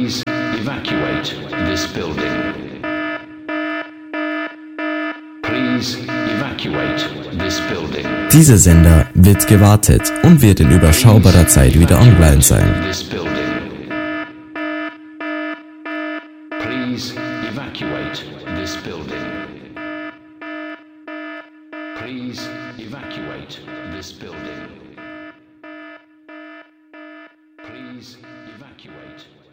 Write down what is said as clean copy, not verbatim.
Please evacuate this building. Please evacuate this building. Dieser Sender wird gewartet und wird in überschaubarer Zeit wieder online sein. Please evacuate this building. Please evacuate this building. Please evacuate.